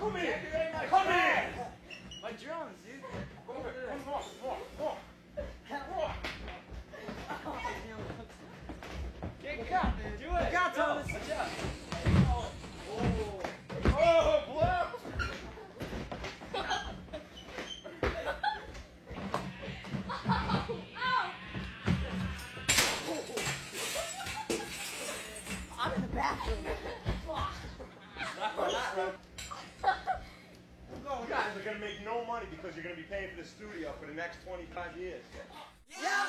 Come here. Activate my Come drums. here. My drums, dude. Come on. Kick out, man. Do it. out, Go. Thomas. Watch out. Oh, blow. I'm in the bathroom. You guys are going to make no money because you're going to be paying for the studio for the next 25 years.